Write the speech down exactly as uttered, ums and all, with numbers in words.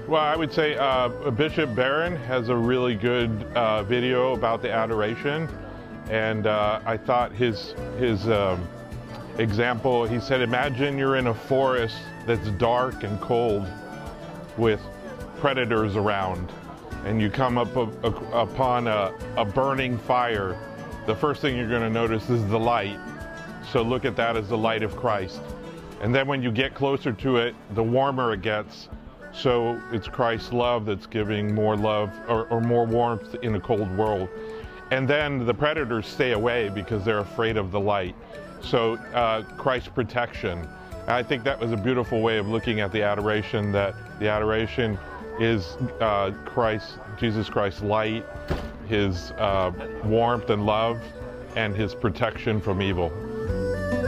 Well, I would say uh, Bishop Barron has a really good uh, video about the adoration, and uh, I thought his his um, example. He said, "Imagine you're in a forest that's dark and cold, with predators around, and you come up a, a, upon a, a burning fire. The first thing you're going to notice is the light. So look at that as the light of Christ. And then when you get closer to it, the warmer it gets." So it's Christ's love that's giving more love or, or more warmth in a cold world. And then the predators stay away because they're afraid of the light. So uh, Christ's protection. I think that was a beautiful way of looking at the adoration, that the adoration is uh, Christ, Jesus Christ's light, his uh, warmth and love, and his protection from evil.